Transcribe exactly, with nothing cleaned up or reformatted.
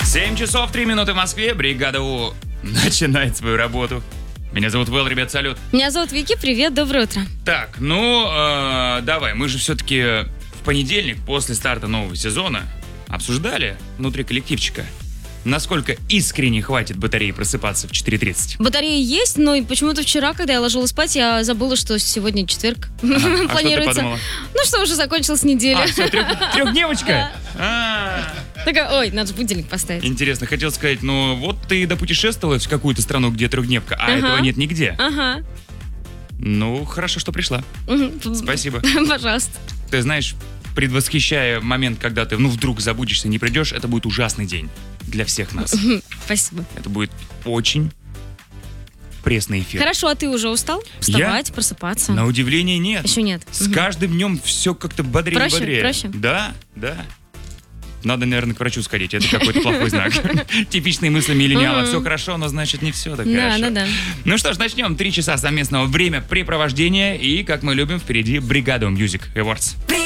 семь часов три минуты в Москве. Бригада У начинает свою работу. Меня зовут Вэл, ребят, салют. Меня зовут Вики, привет, доброе утро. Так, ну, э, давай, мы же все-таки в понедельник, после старта нового сезона, обсуждали внутри коллективчика, насколько искренне хватит батареи просыпаться в четыре тридцать. Батареи есть, но почему-то вчера, когда я ложилась спать, я забыла, что сегодня четверг. Ага. А что ты Планируется. подумала? Ну что, уже закончилась неделя. А, все, трех, трехдневочка? Да. А, Такая, ой, надо же будильник поставить. интересно, хотел сказать, ну вот ты допутешествовала в какую-то страну, где трехдневка, а Ага. этого нет нигде. Ага. Ну, хорошо, что пришла. Мгм. Спасибо. Пожалуйста. Ты знаешь, предвосхищая момент, когда ты, ну, вдруг забудешься, не придешь, это будет ужасный день для всех нас. Спасибо. Это будет очень пресный эфир. Хорошо, а ты уже устал? Вставать, просыпаться? На удивление нет. Еще нет. С Мгм. каждым днем все как-то бодрее Проще, и бодрее. проще? Да, да. Надо, наверное, к врачу сходить. Это какой-то плохой знак. Типичные мысли миллениала. Мгм. Все хорошо, но значит не все так Да, хорошо. да, да. Ну что ж, начнем. Три часа совместного времяпрепровождения. И, как мы любим, впереди Бригада Music Awards.